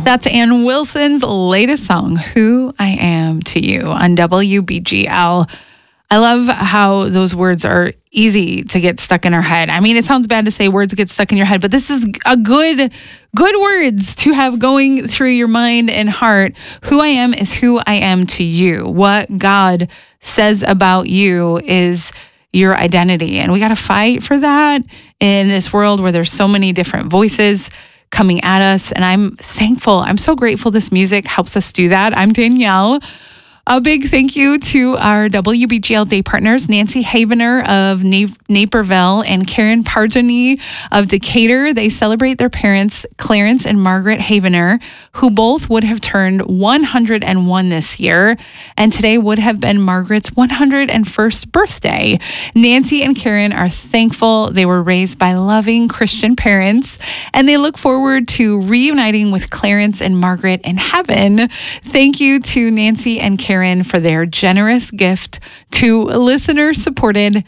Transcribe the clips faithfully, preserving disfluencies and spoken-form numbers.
That's Ann Wilson's latest song, Who I Am to You, on W B G L. I love how those words are easy to get stuck in our head. I mean, it sounds bad to say words get stuck in your head, but this is a good, good words to have going through your mind and heart. Who I am is who I am to you. What God says about you is your identity. And we got to fight for that in this world where there's so many different voices coming at us. And I'm thankful. I'm so grateful this music helps us do that. I'm Danielle. A big thank you to our W B G L day partners, Nancy Havener of Na- Naperville and Karen Parjani of Decatur. They celebrate their parents, Clarence and Margaret Havener, who both would have turned one hundred one this year. And today would have been Margaret's one hundred first birthday. Nancy and Karen are thankful they were raised by loving Christian parents, and they look forward to reuniting with Clarence and Margaret in heaven. Thank you to Nancy and Karen for their generous gift to listener-supported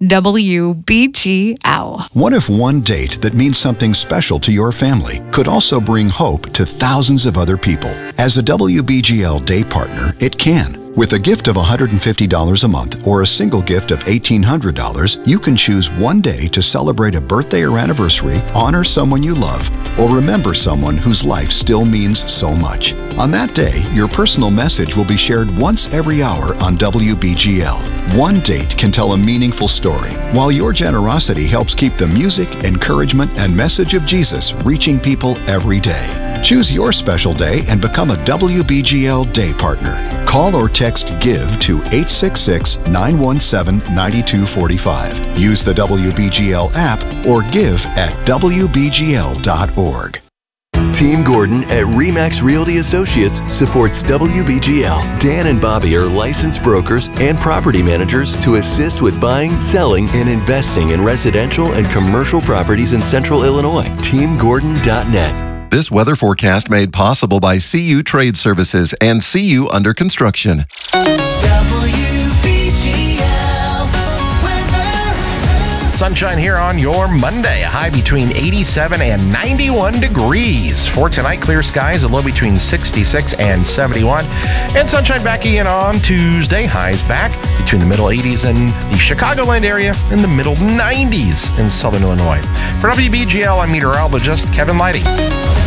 W B G L. What if one date that means something special to your family could also bring hope to thousands of other people? As a W B G L day partner, it can. With a gift of one hundred fifty dollars a month or a single gift of eighteen hundred dollars, you can choose one day to celebrate a birthday or anniversary, honor someone you love, or remember someone whose life still means so much. On that day, your personal message will be shared once every hour on W B G L. One date can tell a meaningful story, while your generosity helps keep the music, encouragement, and message of Jesus reaching people every day. Choose your special day and become a W B G L day partner. Call or text GIVE to eight six six, nine one seven, nine two four five. Use the W B G L app or give at W B G L dot org. Team Gordon at RE/MAX Realty Associates supports W B G L. Dan and Bobby are licensed brokers and property managers to assist with buying, selling, and investing in residential and commercial properties in Central Illinois. Team Gordon dot net. This weather forecast made possible by C U Trade Services and C U Under Construction. W B G L weather. Sunshine here on your Monday. A high between eighty-seven and ninety-one degrees. For tonight, clear skies, a low between sixty-six and seventy-one. And sunshine back again on Tuesday. Highs back between the middle eighties in the Chicagoland area and the middle nineties in Southern Illinois. For W B G L, I'm meteorologist Kevin Leidy.